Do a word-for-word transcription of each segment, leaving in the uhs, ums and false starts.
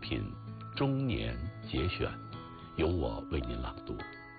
品《中年节选》，由我为您朗读。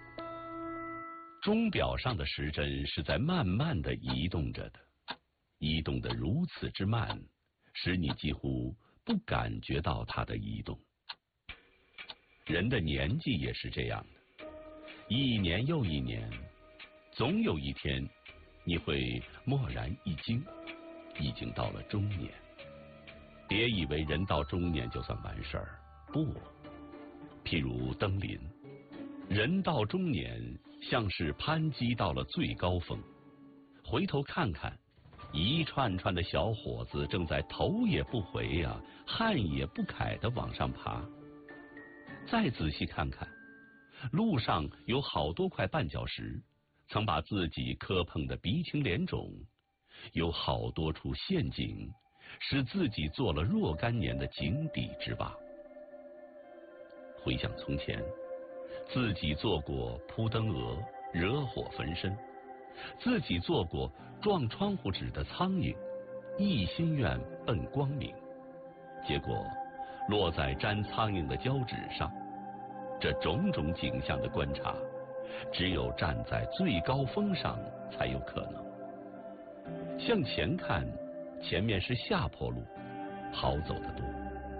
钟表上的时针是在慢慢的移动着的，移动得如此之慢，使你几乎不感觉到它的移动。人的年纪也是这样的，一年又一年，总有一天你会蓦然一惊，已经到了中年。别以为人到中年就算完事儿，不。譬如登临，人到中年像是攀击到了最高峰，回头看看，一串串的小伙子正在头也不回呀、啊，汗也不揩的往上爬。再仔细看看，路上有好多块绊脚石，曾把自己磕碰得鼻青脸肿，有好多处陷阱，使自己做了若干年的井底之蛙。回想从前，自己做过扑灯蛾，惹火焚身；自己做过撞窗户纸的苍蝇，一心愿奔光明，结果落在粘苍蝇的胶纸上。这种种景象的观察，只有站在最高峰上才有可能。向前看，前面是下坡路，好走得多。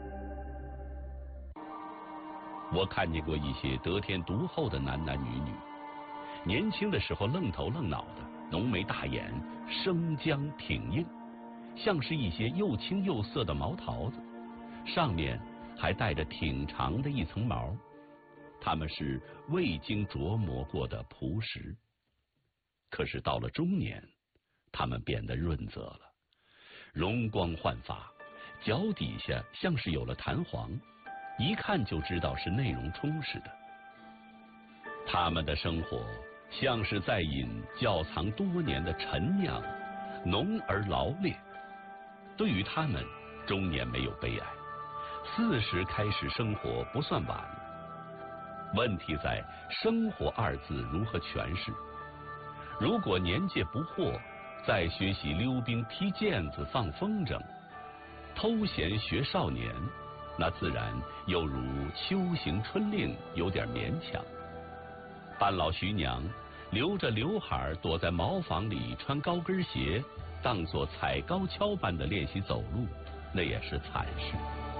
我看见过一些得天独厚的男男女女，年轻的时候愣头愣脑的，浓眉大眼，生姜挺硬，像是一些又青又涩的毛桃子，上面还带着挺长的一层毛。他们是未经琢磨过的朴实。可是到了中年，他们变得润泽了，容光焕发，脚底下像是有了弹簧，一看就知道是内容充实的。他们的生活像是在饮窖藏多年的陈酿，浓而劳烈。对于他们，中年没有悲哀，四十开始生活不算晚。问题在生活二字如何诠释。如果年届不惑，再学习溜冰、踢毽子、放风筝，偷闲学少年，那自然又如秋行春令，有点勉强。半老徐娘留着刘海躲在茅房里穿高跟鞋，当作踩高跷般的练习走路，那也是惨事。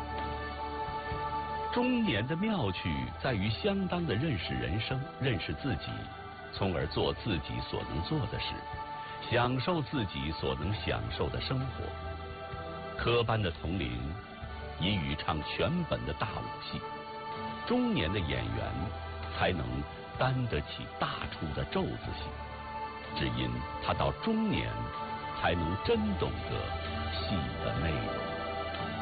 中年的妙趣在于相当的认识人生，认识自己，从而做自己所能做的事，享受自己所能享受的生活。科班的童龄已与唱全本的大武戏，中年的演员才能担得起大出的咒子戏，只因他到中年才能真懂得戏的内容。